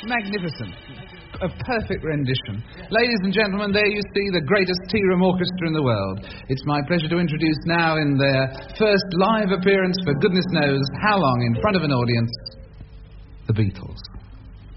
Magnificent. A perfect rendition. Ladies and gentlemen, there you see the greatest tea room orchestra in the world. It's my pleasure to introduce now in their first live appearance for goodness knows how long in front of an audience, the Beatles.